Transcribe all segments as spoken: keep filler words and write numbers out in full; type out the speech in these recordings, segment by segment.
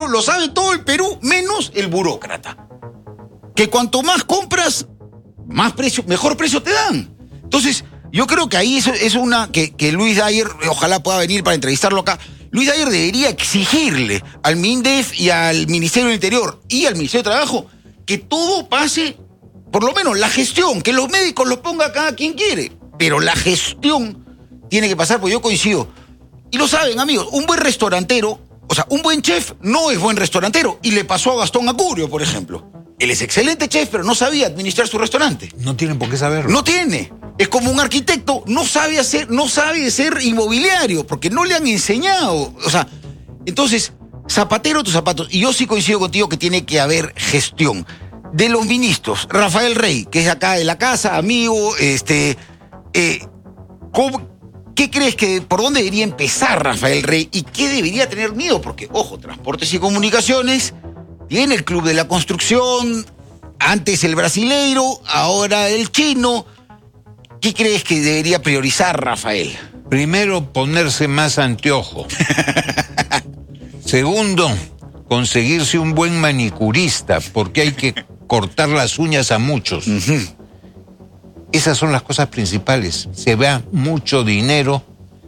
lo sabe todo el Perú, menos el burócrata. Que cuanto más compras, más precio, mejor precio te dan. Entonces, yo creo que ahí es, es una que, que Luis Dyer, ojalá pueda venir para entrevistarlo acá. Luis Dyer debería exigirle al MINDEF y al Ministerio del Interior y al Ministerio de Trabajo que todo pase, por lo menos la gestión, que los médicos lo ponga cada quien quiere, pero la gestión tiene que pasar, porque yo coincido. Y lo saben, amigos, un buen restaurantero, o sea, un buen chef no es buen restaurantero, y le pasó a Gastón Acurio, por ejemplo. Él es excelente chef, pero no sabía administrar su restaurante. No tienen por qué saberlo. No tiene. Es como un arquitecto, no sabe hacer, no sabe ser inmobiliario, porque no le han enseñado. O sea, entonces, zapatero tus zapatos. Y yo sí coincido contigo que tiene que haber gestión. De los ministros, Rafael Rey, que es acá de la casa, amigo, este, eh, ¿cómo, ¿qué crees que, por dónde debería empezar Rafael Rey y qué debería tener miedo? Porque, ojo, Transportes y Comunicaciones, tiene el Club de la Construcción, antes el brasileiro, ahora el chino. ¿Qué crees que debería priorizar Rafael? Primero, ponerse más anteojo. Segundo, conseguirse un buen manicurista, porque hay que cortar las uñas a muchos. Uh-huh. Esas son las cosas principales. Se va mucho dinero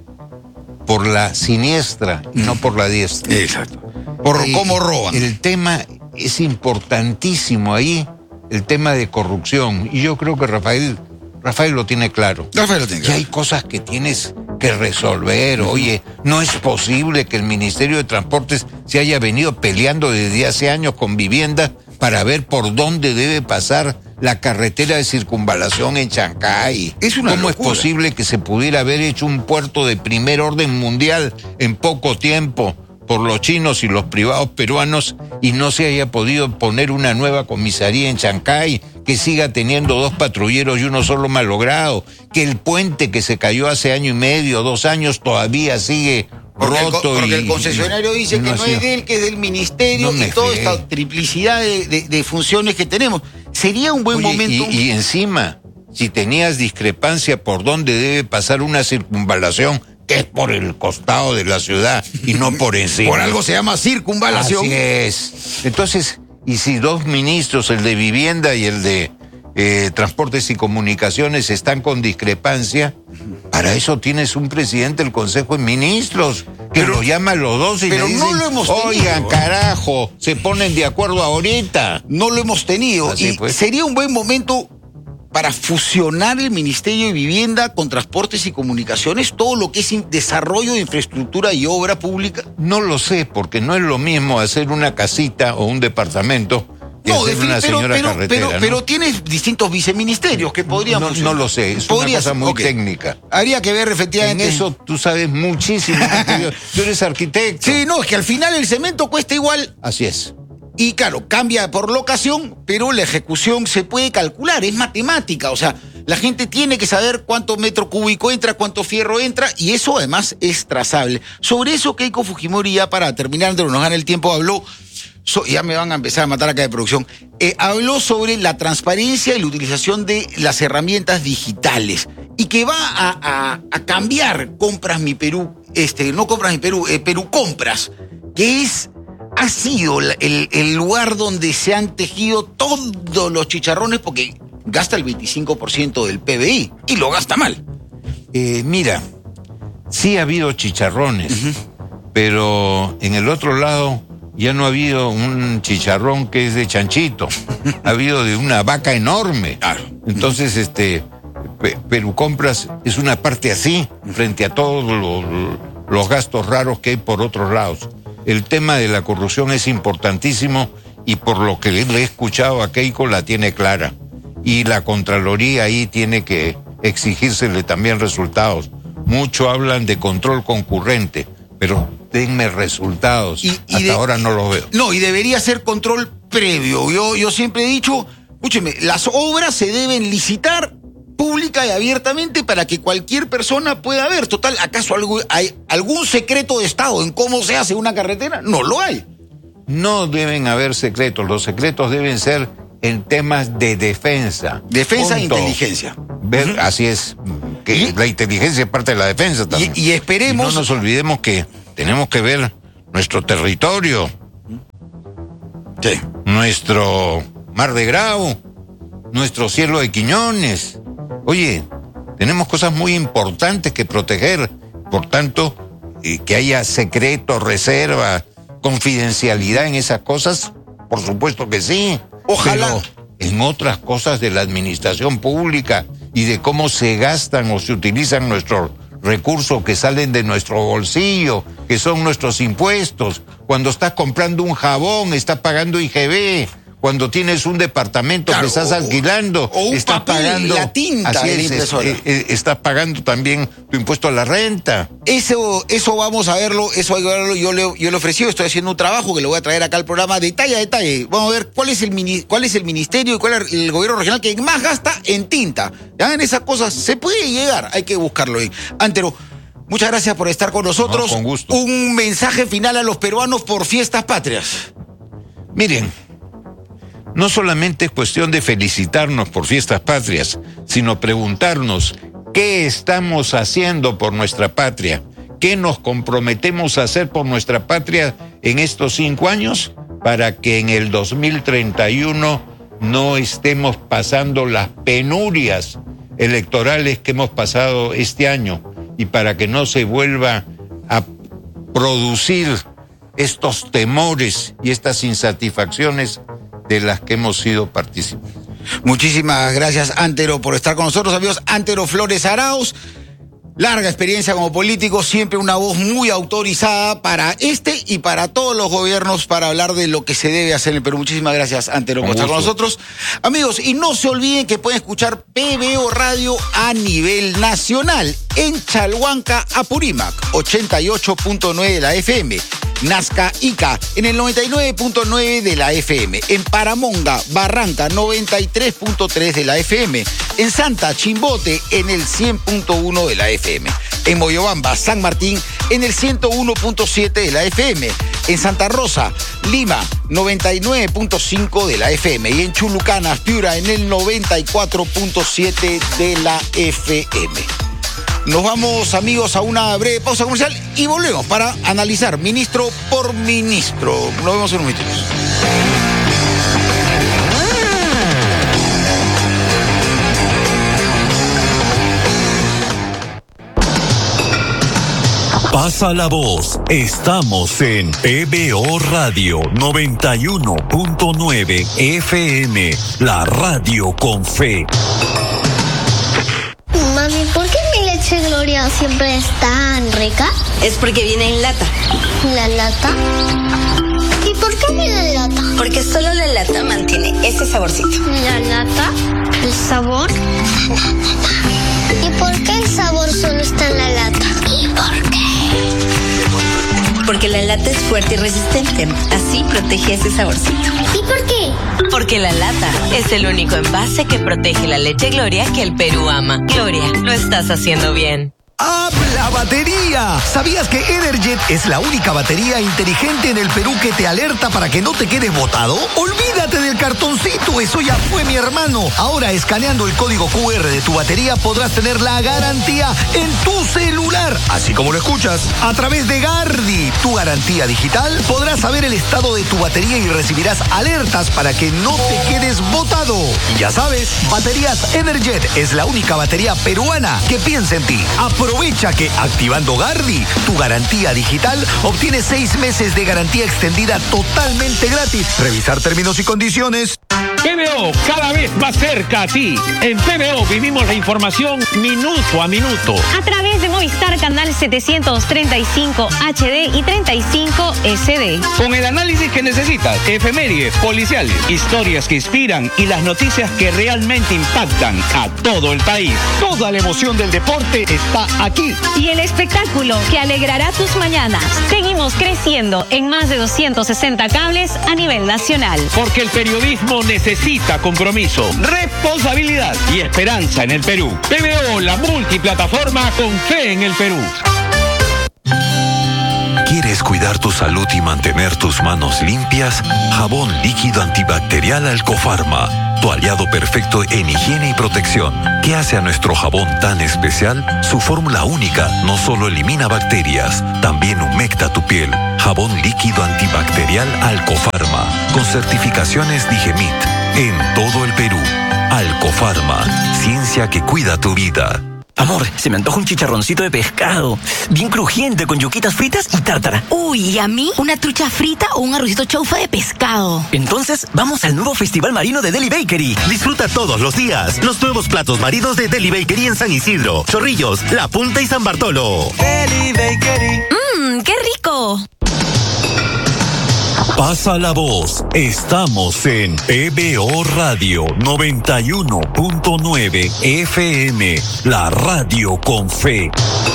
por la siniestra y uh-huh. no por la diestra. Exacto. Por eh, cómo roban. El tema es importantísimo ahí, el tema de corrupción. Y yo creo que Rafael, Rafael lo tiene claro. Rafael lo tiene claro. Y hay cosas que tienes que resolver. Uh-huh. Oye, no es posible que el Ministerio de Transportes se haya venido peleando desde hace años con Vivienda para ver por dónde debe pasar la carretera de circunvalación en Chancay. Es una ¿Cómo locura. Es posible que se pudiera haber hecho un puerto de primer orden mundial en poco tiempo por los chinos y los privados peruanos y no se haya podido poner una nueva comisaría en Chancay, que siga teniendo dos patrulleros y uno solo malogrado, que el puente que se cayó hace año y medio, dos años, todavía sigue Porque roto? El, porque y, el concesionario dice no que no sé. es de él, que es del ministerio, No y toda fe. esta triplicidad de, de, de funciones que tenemos. Sería un buen Oye, momento. Y, y encima, si tenías discrepancia por dónde debe pasar una circunvalación, que es por el costado de la ciudad y no por encima. Por algo se llama circunvalación. Así es. Entonces, y si dos ministros, el de Vivienda y el de eh, Transportes y Comunicaciones, están con discrepancia, para eso tienes un presidente del Consejo de Ministros que pero, lo llama a los dos y pero le dicen, no lo hemos tenido. Oigan, carajo, se ponen de acuerdo ahorita. No lo hemos tenido. Así y pues. Sería un buen momento para fusionar el Ministerio de Vivienda con Transportes y Comunicaciones, todo lo que es desarrollo de infraestructura y obra pública. No lo sé, porque no es lo mismo hacer una casita o un departamento que no, hacer fin, una pero, señora pero, carretera. Pero, ¿no? pero tienes distintos viceministerios que podrían no, funcionar. No lo sé, es Podría una cosa ser, muy okay. técnica. Habría que ver efectivamente. En eso tú sabes muchísimo. Tú eres arquitecto. Sí, no, es que al final el cemento cuesta igual. Así es. Y claro, cambia por locación, pero la ejecución se puede calcular, es matemática, o sea, la gente tiene que saber cuánto metro cúbico entra, cuánto fierro entra, y eso además es trazable. Sobre eso Keiko Fujimori, ya para terminar, de nos gana el tiempo, habló, so, ya me van a empezar a matar acá de producción, eh, habló sobre la transparencia y la utilización de las herramientas digitales, y que va a, a, a cambiar Compras Mi Perú, este, no Compras Mi Perú, eh, Perú Compras, que es... ha sido el, el lugar donde se han tejido todos los chicharrones, porque gasta el veinticinco por ciento del P B I y lo gasta mal. Eh, mira, sí ha habido chicharrones, uh-huh. pero en el otro lado ya no ha habido un chicharrón que es de chanchito, ha habido de una vaca enorme. Claro. Entonces, este, Perú Compras es una parte así, frente a todos los, los gastos raros que hay por otros lados. El tema de la corrupción es importantísimo y por lo que le he escuchado a Keiko la tiene clara. Y la Contraloría ahí tiene que exigírsele también resultados. Mucho hablan de control concurrente, pero denme resultados. Y, y Hasta de, ahora no los veo. No, y debería ser control previo. Yo, yo siempre he dicho, escúcheme, las obras se deben licitar pública y abiertamente para que cualquier persona pueda ver. Total, ¿acaso hay algún secreto de Estado en cómo se hace una carretera? No lo hay. No deben haber secretos. Los secretos deben ser en temas de defensa. Defensa e inteligencia. Ver, uh-huh. Así es, que ¿Y? La inteligencia es parte de la defensa también. Y, y esperemos... Y no nos olvidemos que tenemos que ver nuestro territorio. Sí. nuestro Mar de Grau, nuestro cielo de Quiñones. Oye, tenemos cosas muy importantes que proteger. Por tanto, eh, que haya secreto, reserva, confidencialidad en esas cosas, por supuesto que sí. Ojalá. Pero en otras cosas de la administración pública y de cómo se gastan o se utilizan nuestros recursos que salen de nuestro bolsillo, que son nuestros impuestos. Cuando estás comprando un jabón, estás pagando I G B. Cuando tienes un departamento Claro, que estás o, alquilando, o un estás papel, pagando la tinta así de la es, impresora. eh, eh, estás pagando también tu impuesto a la renta. Eso, eso vamos a verlo, eso hay que verlo. Yo le, yo le ofrecí, estoy haciendo un trabajo que lo voy a traer acá al programa, detalle a detalle. Vamos a ver cuál es el mini, cuál es el ministerio y cuál es el gobierno regional que más gasta en tinta. Ya en esas cosas se puede llegar, hay que buscarlo ahí. Antero, muchas gracias por estar con nosotros. No, con gusto. Un mensaje final a los peruanos por fiestas patrias. Miren, no solamente es cuestión de felicitarnos por fiestas patrias, sino preguntarnos qué estamos haciendo por nuestra patria, qué nos comprometemos a hacer por nuestra patria en estos cinco años para que en el dos mil treinta y uno no estemos pasando las penurias electorales que hemos pasado este año y para que no se vuelva a producir estos temores y estas insatisfacciones de las que hemos sido partícipes. Muchísimas gracias, Antero, por estar con nosotros, amigos. Antero Flores Arauz, larga experiencia como político, siempre una voz muy autorizada para este y para todos los gobiernos para hablar de lo que se debe hacer en el Perú. Muchísimas gracias, Antero, por estar con nosotros. Amigos, y no se olviden que pueden escuchar P B O Radio a nivel nacional en Chalhuanca, Apurímac, ochenta y ocho punto nueve de la F M. Nazca Ica en el noventa y nueve punto nueve de la F M, en Paramonga, Barranca noventa y tres punto tres de la F M, en Santa Chimbote en el cien punto uno de la F M, en Moyobamba, San Martín en el ciento uno punto siete de la F M, en Santa Rosa, Lima noventa y nueve punto cinco de la F M y en Chulucanas, Piura en el noventa y cuatro punto siete de la F M. Nos vamos, amigos, a una breve pausa comercial y volvemos para analizar ministro por ministro. Nos vemos en un minuto. Pasa la voz. Estamos en P B O Radio noventa y uno punto nueve F M, la radio con fe. Mami, ¿por qué mi leche Gloria siempre es tan rica? Es porque viene en lata. ¿La lata? ¿Y por qué viene en lata? Porque solo la lata mantiene ese saborcito. ¿La lata? ¿El sabor? ¿Y por qué el sabor solo está en la lata? ¿Y por qué? Porque la lata es fuerte y resistente. Así protege ese saborcito. ¿Y por qué? Porque la lata es el único envase que protege la leche Gloria que el Perú ama. Gloria, lo estás haciendo bien. ¡Habla batería! ¿Sabías que Energet es la única batería inteligente en el Perú que te alerta para que no te quedes botado? ¡Olvídate del cartoncito! ¡Eso ya fue, mi hermano! Ahora, escaneando el código Q R de tu batería, podrás tener la garantía en tu celular. Así como lo escuchas, a través de Gardi, tu garantía digital, podrás saber el estado de tu batería y recibirás alertas para que no te quedes botado. Y ya sabes, Baterías Energet es la única batería peruana que piensa en ti. Aprovecha que activando Gardi, tu garantía digital, obtienes seis meses de garantía extendida totalmente gratis. Revisar términos y condiciones. P B O, cada vez más cerca a ti. En P B O vivimos la información minuto a minuto. A través de Movistar Canal setecientos treinta y cinco H D y treinta y cinco S D. Con el análisis que necesitas, efemérides, policiales, historias que inspiran y las noticias que realmente impactan a todo el país. Toda la emoción del deporte está aquí. Y el espectáculo que alegrará tus mañanas. Seguimos creciendo en más de doscientos sesenta cables a nivel nacional. Porque el periodismo necesita compromiso, responsabilidad y esperanza en el Perú. P B O, la multiplataforma con fe en el Perú. ¿Quieres cuidar tu salud y mantener tus manos limpias? Jabón líquido antibacterial Alcofarma, tu aliado perfecto en higiene y protección. ¿Qué hace a nuestro jabón tan especial? Su fórmula única no solo elimina bacterias, también humecta tu piel. Jabón líquido antibacterial Alcofarma. con certificaciones Digemit en todo el Perú. Alcofarma, ciencia que cuida tu vida. Amor, se me antoja un chicharroncito de pescado, bien crujiente, con yuquitas fritas y tártara. Uy, ¿y a mí? ¿Una trucha frita o un arrocito chaufa de pescado? Entonces, vamos al nuevo Festival Marino de Deli Bakery. Disfruta todos los días los nuevos platos marinos de Deli Bakery en San Isidro, Chorrillos, La Punta y San Bartolo. Deli Bakery. Mmm, ¡qué rico! Pasa la voz. Estamos en P B O Radio noventa y uno punto nueve F M, la radio con fe.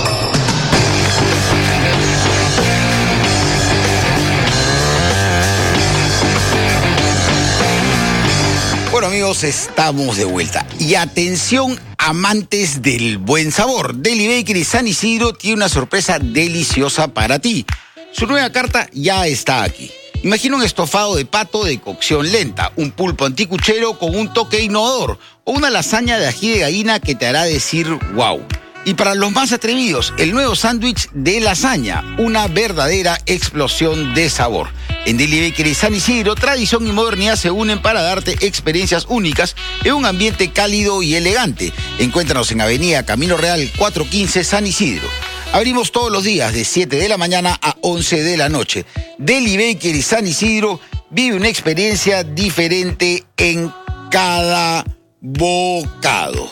Bueno, amigos, estamos de vuelta. Y atención, amantes del buen sabor. Deli Bakery San Isidro tiene una sorpresa deliciosa para ti. Su nueva carta ya está aquí. Imagina un estofado de pato de cocción lenta, un pulpo anticuchero con un toque innovador o una lasaña de ají de gallina que te hará decir wow. Y para los más atrevidos, el nuevo sándwich de lasaña, una verdadera explosión de sabor. En Deli Bakery San Isidro, tradición y modernidad se unen para darte experiencias únicas en un ambiente cálido y elegante. Encuéntranos en Avenida Camino Real cuatrocientos quince San Isidro. Abrimos todos los días de siete de la mañana a once de la noche. Deli Bakery San Isidro vive una experiencia diferente en cada bocado.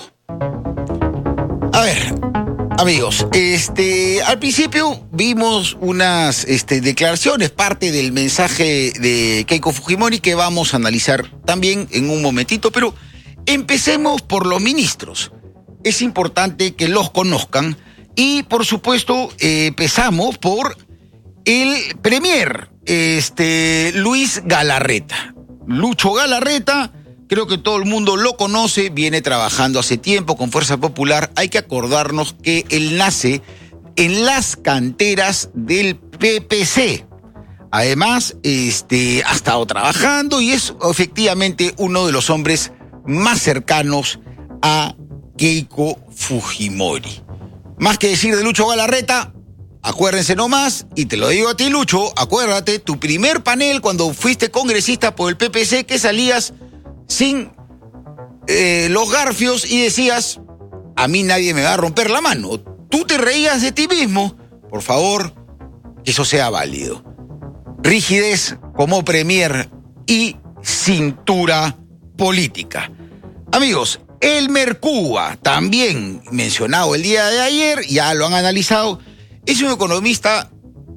A ver, amigos, este, al principio vimos unas este, declaraciones, parte del mensaje de Keiko Fujimori que vamos a analizar también en un momentito, pero empecemos por los ministros. Es importante que los conozcan. Y, por supuesto, eh, empezamos por el premier, este, Luis Galarreta. Lucho Galarreta, creo que todo el mundo lo conoce, viene trabajando hace tiempo con Fuerza Popular. Hay que acordarnos que él nace en las canteras del P P C. Además, este, ha estado trabajando y es efectivamente uno de los hombres más cercanos a Keiko Fujimori. Más que decir de Lucho Galarreta, acuérdense nomás, y te lo digo a ti, Lucho, acuérdate, tu primer panel cuando fuiste congresista por el P P C, que salías sin eh, los garfios y decías, a mí nadie me va a romper la mano. Tú te reías de ti mismo. Por favor, que eso sea válido. Rigidez como premier y cintura política. Amigos, Elmer Cuba, también mencionado el día de ayer, ya lo han analizado, es un economista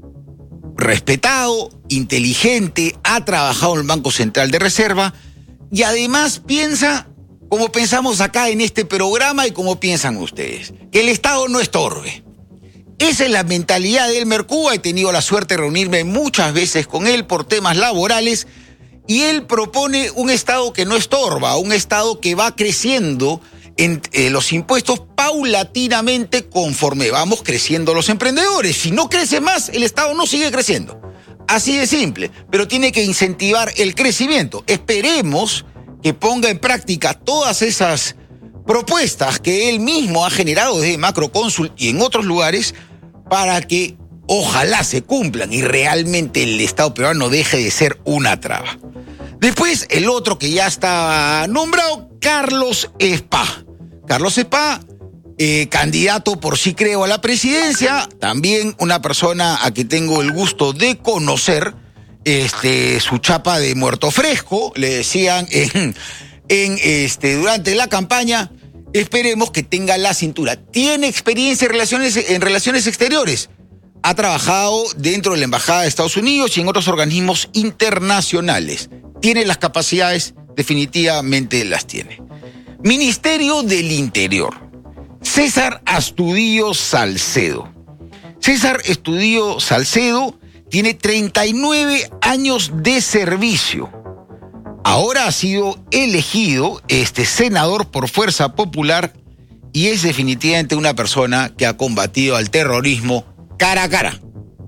respetado, inteligente, ha trabajado en el Banco Central de Reserva y además piensa como pensamos acá en este programa y como piensan ustedes, que el Estado no estorbe. Esa es la mentalidad de Elmer Cuba. He tenido la suerte de reunirme muchas veces con él por temas laborales. Y él propone un Estado que no estorba, un Estado que va creciendo en eh, los impuestos paulatinamente conforme vamos creciendo los emprendedores. Si no crece más, el Estado no sigue creciendo. Así de simple, pero tiene que incentivar el crecimiento. Esperemos que ponga en práctica todas esas propuestas que él mismo ha generado desde Macrocónsul y en otros lugares para que ojalá se cumplan y realmente el Estado peruano deje de ser una traba. Después, el otro que ya está nombrado, Carlos Espá. Carlos Espá, eh, candidato por Sí Creo a la presidencia, también una persona a quien tengo el gusto de conocer, este, su chapa de muerto fresco, le decían en, en, este, durante la campaña. Esperemos que tenga la cintura. Tiene experiencia en relaciones, en relaciones exteriores. Ha trabajado dentro de la Embajada de Estados Unidos y en otros organismos internacionales. Tiene las capacidades, definitivamente las tiene. Ministerio del Interior. César Astudillo Salcedo. César Astudillo Salcedo tiene treinta y nueve años de servicio. Ahora ha sido elegido este senador por Fuerza Popular y es definitivamente una persona que ha combatido al terrorismo cara a cara.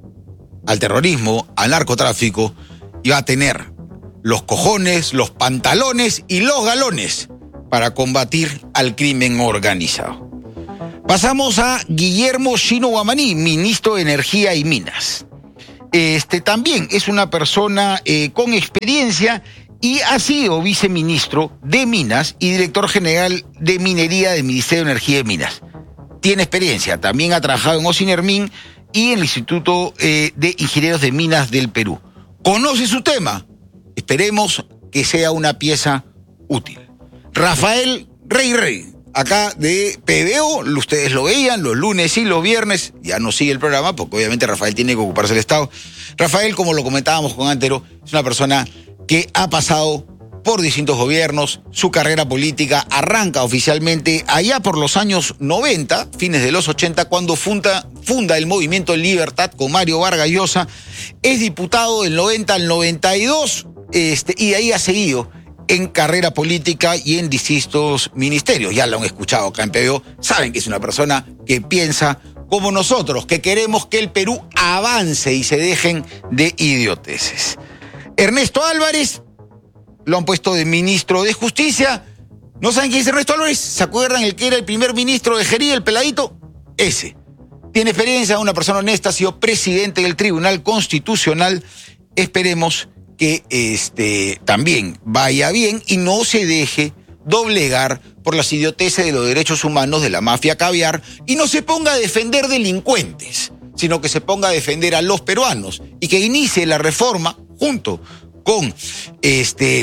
Al terrorismo, al narcotráfico, y va a tener los cojones, los pantalones y los galones para combatir al crimen organizado. Pasamos a Guillermo Shino Guamaní, ministro de Energía y Minas. Este, también es una persona eh, con experiencia y ha sido viceministro de Minas y director general de Minería del Ministerio de Energía y Minas. Tiene experiencia, también ha trabajado en Ocinermin y en el Instituto eh, de Ingenieros de Minas del Perú. Conoce su tema. Esperemos que sea una pieza útil. Rafael Rey Rey, acá de P B O, ustedes lo veían los lunes y los viernes, ya no sigue el programa porque obviamente Rafael tiene que ocuparse del Estado. Rafael, como lo comentábamos con Antero, es una persona que ha pasado por distintos gobiernos. Su carrera política arranca oficialmente allá por los años noventa, fines de los ochenta, cuando funda, funda el Movimiento Libertad con Mario Vargas Llosa. Es diputado del noventa al noventa y dos este, y de ahí ha seguido en carrera política y en distintos ministerios. Ya lo han escuchado acá en P B O. Saben que es una persona que piensa como nosotros, que queremos que el Perú avance y se dejen de idioteces. Ernesto Álvarez lo han puesto de ministro de Justicia. ¿No saben quién es Ernesto Álvarez? ¿Se acuerdan el que era el primer ministro de Jería, el peladito? Ese. Tiene experiencia, una persona honesta, ha sido presidente del Tribunal Constitucional. Esperemos que este, también vaya bien y no se deje doblegar por las idioteces de los derechos humanos de la mafia caviar y no se ponga a defender delincuentes, sino que se ponga a defender a los peruanos y que inicie la reforma junto con este,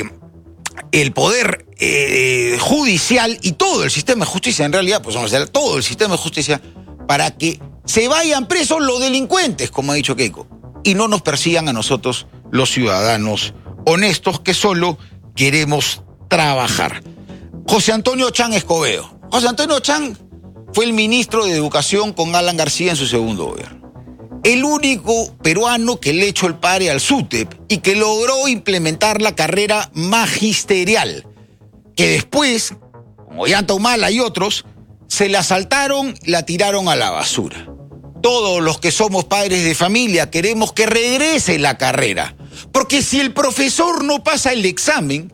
el poder eh, judicial y todo el sistema de justicia, en realidad, pues vamos a hacer todo el sistema de justicia para que se vayan presos los delincuentes, como ha dicho Keiko, y no nos persigan a nosotros los ciudadanos honestos que solo queremos trabajar. José Antonio Chan Escobedo. José Antonio Chan fue el ministro de Educación con Alan García en su segundo gobierno. El único peruano que le echó el pare al SUTEP y que logró implementar la carrera magisterial, que después, como Ollanta Humala y otros, se la saltaron y la tiraron a la basura. Todos los que somos padres de familia queremos que regrese la carrera, porque si el profesor no pasa el examen,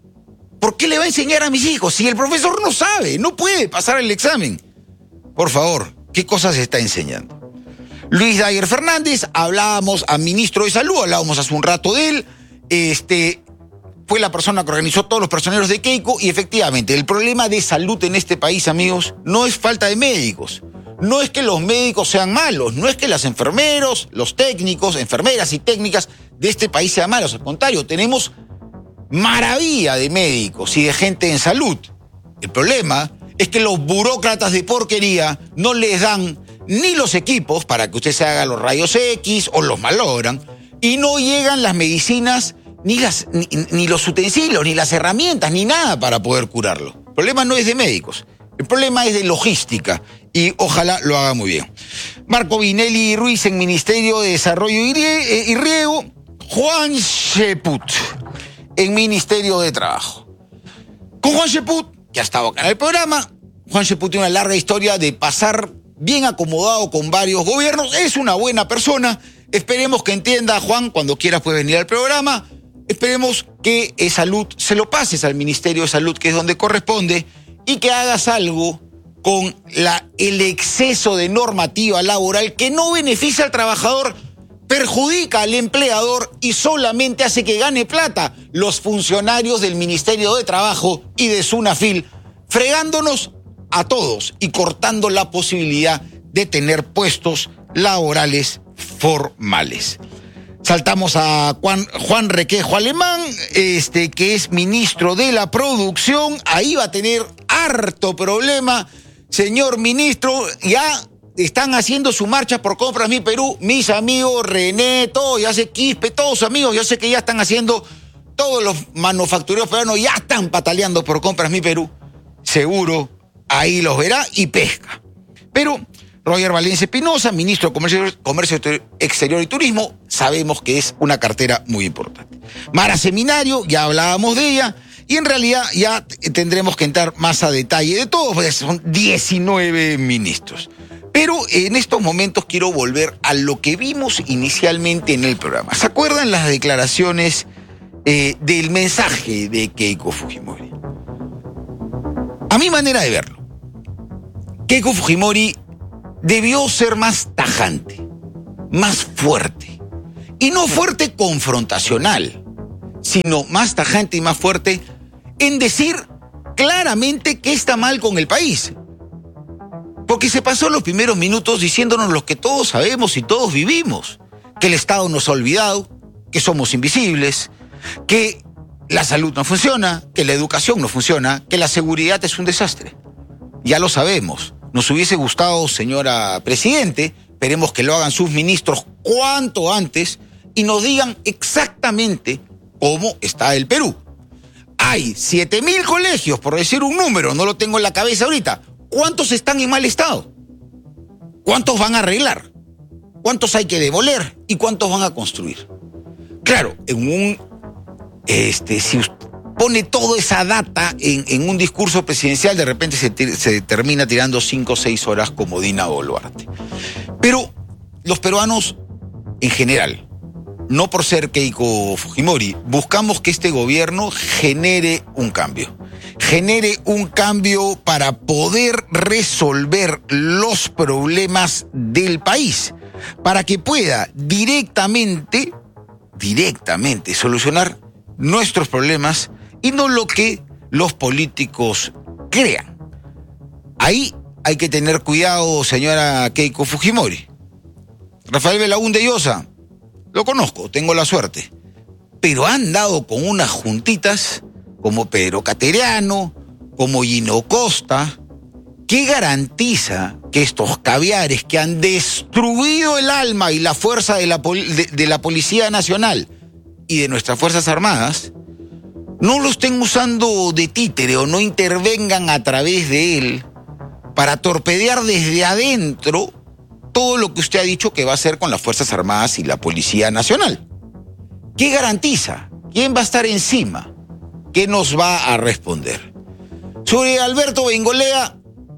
¿por qué le va a enseñar a mis hijos? Si el profesor no sabe, no puede pasar el examen. Por favor, ¿qué cosas se está enseñando? Luis Dayer Fernández, hablábamos a ministro de Salud, hablábamos hace un rato de él, este, fue la persona que organizó todos los personeros de Keiko y efectivamente el problema de salud en este país, amigos, no es falta de médicos, no es que los médicos sean malos, no es que los enfermeros, los técnicos, enfermeras y técnicas de este país sean malos, al contrario, tenemos maravilla de médicos y de gente en salud. El problema es que los burócratas de porquería no les dan ni los equipos para que usted se haga los rayos X o los malogran, y no llegan las medicinas, ni, las, ni, ni los utensilios, ni las herramientas, ni nada para poder curarlo. El problema no es de médicos, el problema es de logística, y ojalá lo haga muy bien. Marco Vinelli Ruiz en Ministerio de Desarrollo y Riego, Juan Sheput en Ministerio de Trabajo. Con Juan Sheput, que ha estado acá en el programa, Juan Sheput tiene una larga historia de pasar bien acomodado con varios gobiernos, es una buena persona, esperemos que entienda, Juan, cuando quieras puedes venir al programa, esperemos que eh, salud se lo pases al Ministerio de Salud, que es donde corresponde, y que hagas algo con la, el exceso de normativa laboral que no beneficia al trabajador, perjudica al empleador y solamente hace que gane plata los funcionarios del Ministerio de Trabajo y de SUNAFIL, fregándonos a todos y cortando la posibilidad de tener puestos laborales formales. Saltamos a Juan, Juan Requejo Alemán, este, que es ministro de la Producción. Ahí va a tener harto problema. Señor ministro, ya están haciendo su marcha por Compras Mi Perú. Mis amigos, René, todo, ya sé, Quispe, todos sus amigos, yo sé que ya están haciendo, todos los manufactureros peruanos ya están pataleando por Compras Mi Perú. Seguro ahí los verá y pesca. Pero Roger Valencia Espinosa, ministro de Comercio, Comercio Exterior y Turismo, sabemos que es una cartera muy importante. Mara Seminario, ya hablábamos de ella, y en realidad ya tendremos que entrar más a detalle de todo, porque son diecinueve ministros. Pero en estos momentos quiero volver a lo que vimos inicialmente en el programa. ¿Se acuerdan las declaraciones eh, del mensaje de Keiko Fujimori? A mi manera de verlo, Keiko Fujimori debió ser más tajante, más fuerte, Y no fuerte confrontacional, sino más tajante y más fuerte en decir claramente qué está mal con el país. Porque se pasó los primeros minutos diciéndonos lo que todos sabemos y todos vivimos. Que el Estado nos ha olvidado, que somos invisibles, que la salud no funciona, que la educación no funciona, que la seguridad es un desastre. Ya lo sabemos. Nos hubiese gustado, señora Presidente, esperemos que lo hagan sus ministros cuanto antes y nos digan exactamente cómo está el Perú. Hay siete mil colegios, por decir un número, no lo tengo en la cabeza ahorita. ¿Cuántos están en mal estado? ¿Cuántos van a arreglar? ¿Cuántos hay que demoler? ¿Y cuántos van a construir? Claro, en un... Este, si usted pone toda esa data en, en un discurso presidencial, de repente se, se termina tirando cinco o seis horas como Dina Boluarte. Pero los peruanos, en general, no por ser Keiko Fujimori, buscamos que este gobierno genere un cambio. Genere un cambio para poder resolver los problemas del país. Para que pueda directamente, directamente solucionar nuestros problemas y no lo que los políticos crean. Ahí hay que tener cuidado, señora Keiko Fujimori. Rafael Belaúnde Llosa, lo conozco, tengo la suerte. Pero han dado con unas juntitas como Pedro Cateriano, como Gino Costa, que garantiza que estos caviares que han destruido el alma y la fuerza de la, de, de la Policía Nacional y de nuestras Fuerzas Armadas, no lo estén usando de títere o no intervengan a través de él para torpedear desde adentro todo lo que usted ha dicho que va a hacer con las Fuerzas Armadas y la Policía Nacional. ¿Qué garantiza? ¿Quién va a estar encima? ¿Qué nos va a responder? Sobre Alberto Bengolea,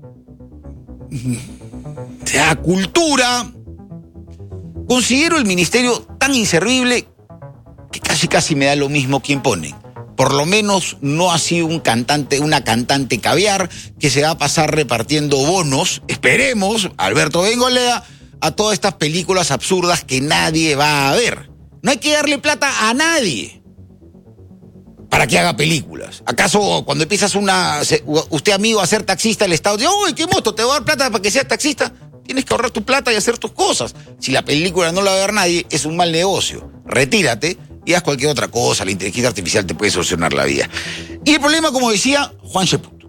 sea cultura, considero el ministerio tan inservible que casi casi me da lo mismo quién pone. Por lo menos no ha sido un cantante, una cantante caviar que se va a pasar repartiendo bonos, esperemos, Alberto Bengolea, a todas estas películas absurdas que nadie va a ver. No hay que darle plata a nadie para que haga películas. ¿Acaso cuando empiezas una, usted amigo a ser taxista, el Estado dice, ¡uy, qué moto, te voy a dar plata para que seas taxista! Tienes que ahorrar tu plata y hacer tus cosas. Si la película no la va a ver nadie, es un mal negocio. Retírate y haz cualquier otra cosa, la inteligencia artificial te puede solucionar la vida. Y el problema, como decía, Juan Cheput.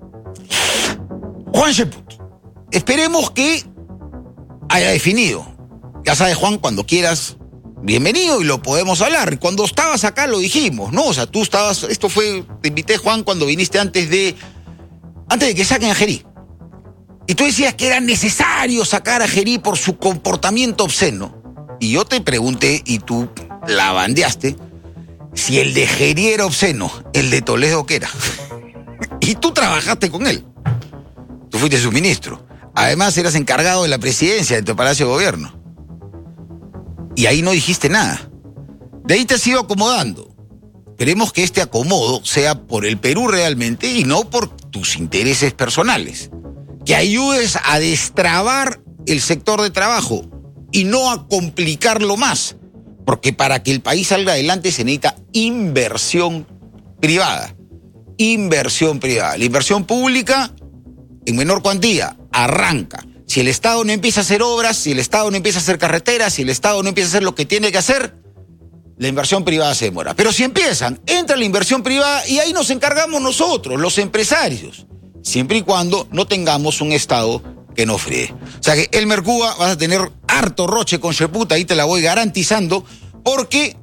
Juan Cheput. Esperemos que haya definido. Ya sabes, Juan, cuando quieras, bienvenido y lo podemos hablar. Cuando estabas acá lo dijimos, ¿no? O sea, tú estabas, esto fue, te invité, Juan, cuando viniste antes de, antes de que saquen a Gerí. Y tú decías que era necesario sacar a Gerí por su comportamiento obsceno. Y yo te pregunté, y tú la bandeaste, si el de Gerí era obsceno, el de Toledo ¿qué era? Y tú trabajaste con él. Tú fuiste su ministro. Además, eras encargado de la presidencia de tu Palacio de Gobierno. Y ahí no dijiste nada. De ahí te has ido acomodando. Esperemos que este acomodo sea por el Perú realmente y no por tus intereses personales. Que ayudes a destrabar el sector de trabajo y no a complicarlo más. Porque para que el país salga adelante se necesita inversión privada. Inversión privada. La inversión pública, en menor cuantía, arranca. Si el Estado no empieza a hacer obras, si el Estado no empieza a hacer carreteras, si el Estado no empieza a hacer lo que tiene que hacer, la inversión privada se demora. Pero si empiezan, entra la inversión privada y ahí nos encargamos nosotros, los empresarios. Siempre y cuando no tengamos un Estado que no fríe. O sea que el Mercuba vas a tener harto roche con Cheput, ahí te la voy garantizando, porque...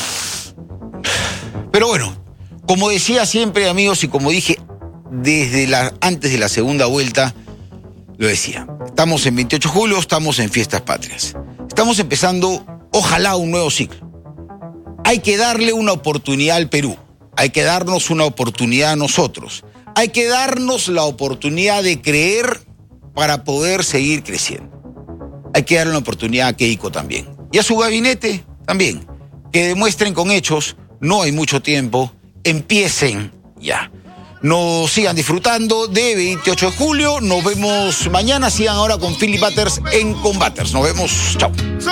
Pero bueno, como decía siempre, amigos, y como dije desde la, antes de la segunda vuelta, lo decía, estamos en veintiocho de julio, estamos en Fiestas Patrias. Estamos empezando, ojalá, un nuevo ciclo. Hay que darle una oportunidad al Perú. Hay que darnos una oportunidad a nosotros. Hay que darnos la oportunidad de creer para poder seguir creciendo. Hay que darle una oportunidad a Keiko también. Y a su gabinete también. Que demuestren con hechos, no hay mucho tiempo, empiecen ya. Nos sigan disfrutando de veintiocho de julio. Nos vemos mañana. Sigan ahora con Philip Butters en Combaters. Nos vemos. Chao.